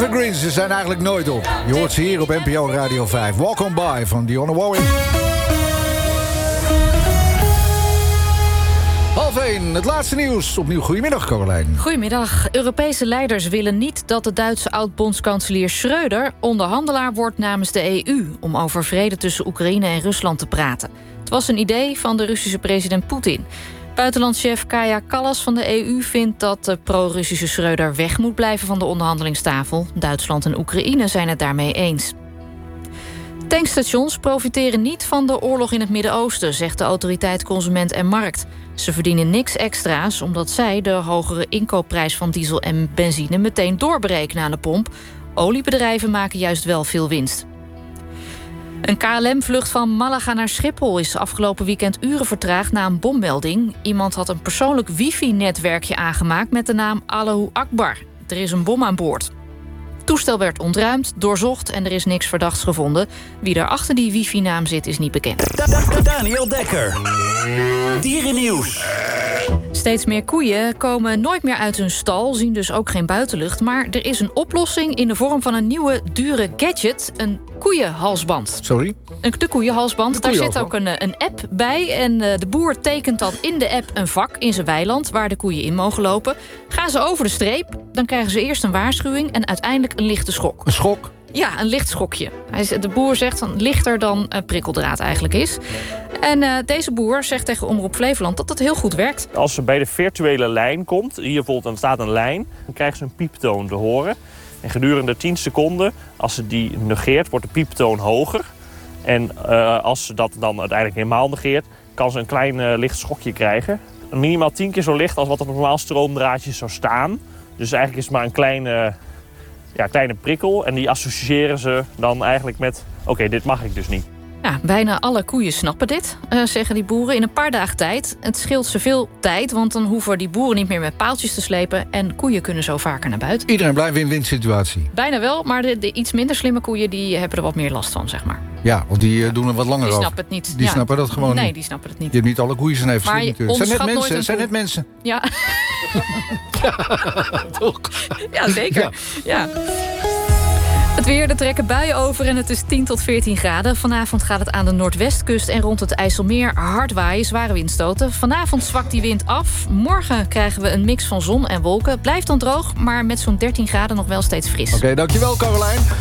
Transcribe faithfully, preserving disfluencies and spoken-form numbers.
evergreens, ze zijn eigenlijk nooit op. Je hoort ze hier op N P O Radio vijf. Walk on by van Dionne Warwick. Half één, het laatste nieuws. Opnieuw goedemiddag, Caroline. Goedemiddag. Europese leiders willen niet dat de Duitse oud-bondskanselier Schröder onderhandelaar wordt namens de E U... om over vrede tussen Oekraïne en Rusland te praten. Het was een idee van de Russische president Poetin. Buitenlandschef Kaja Kallas van de E U vindt dat de pro-Russische Schröder weg moet blijven van de onderhandelingstafel. Duitsland en Oekraïne zijn het daarmee eens. Tankstations profiteren niet van de oorlog in het Midden-Oosten, zegt de autoriteit Consument en Markt. Ze verdienen niks extra's omdat zij de hogere inkoopprijs van diesel en benzine meteen doorberekenen aan de pomp. Oliebedrijven maken juist wel veel winst. Een K L M-vlucht van Malaga naar Schiphol is afgelopen weekend uren vertraagd na een bommelding. Iemand had een persoonlijk wifi-netwerkje aangemaakt met de naam Allahu Akbar. Er is een bom aan boord. Het toestel werd ontruimd, doorzocht en er is niks verdachts gevonden. Wie er achter die wifi-naam zit is niet bekend. Daniel Dekker. Dierennieuws. Steeds meer koeien komen nooit meer uit hun stal, zien dus ook geen buitenlucht. Maar er is een oplossing in de vorm van een nieuwe, dure gadget. Een koeienhalsband. Sorry? Een, de koeienhalsband. De Daar zit koeienhalsband. ook een, een app bij. En uh, de boer tekent dan in de app een vak in zijn weiland waar de koeien in mogen lopen. Gaan ze over de streep, dan krijgen ze eerst een waarschuwing en uiteindelijk een lichte schok. Een schok? Ja, een licht schokje. Hij, de boer zegt dan lichter dan uh, prikkeldraad eigenlijk is. En uh, deze boer zegt tegen Omroep Flevoland dat dat heel goed werkt. Als ze bij de virtuele lijn komt, hier bijvoorbeeld dan staat een lijn, dan krijgen ze een pieptoon te horen. En gedurende tien seconden, als ze die negeert, wordt de pieptoon hoger. En uh, als ze dat dan uiteindelijk helemaal negeert, kan ze een klein uh, licht schokje krijgen. Minimaal tien keer zo licht als wat op een normaal stroomdraadje zou staan. Dus eigenlijk is het maar een kleine, ja, kleine prikkel. En die associëren ze dan eigenlijk met, oké, okay, dit mag ik dus niet. Ja, bijna alle koeien snappen dit, uh, zeggen die boeren, in een paar dagen tijd. Het scheelt ze veel tijd, want dan hoeven die boeren niet meer met paaltjes te slepen en koeien kunnen zo vaker naar buiten. Iedereen blijft win-win situatie. Bijna wel, maar de, de iets minder slimme koeien die hebben er wat meer last van, zeg maar. Ja, want die uh, doen er wat langer Die over. snappen het niet. Die ja. snappen dat gewoon nee, niet. die snappen het niet. Je hebt niet alle koeien zijn even Maar slim je natuurlijk. Zijn net onderschat mensen, nooit een zijn net koe. mensen. Ja. Ja, toch? Ja, zeker. Ja. Ja. Het weer, er trekken buien over en het is tien tot veertien graden. Vanavond gaat het aan de noordwestkust en rond het IJsselmeer hard waaien, zware windstoten. Vanavond zwakt die wind af. Morgen krijgen we een mix van zon en wolken. Blijft dan droog, maar met zo'n dertien graden nog wel steeds fris. Oké, okay, dankjewel Caroline.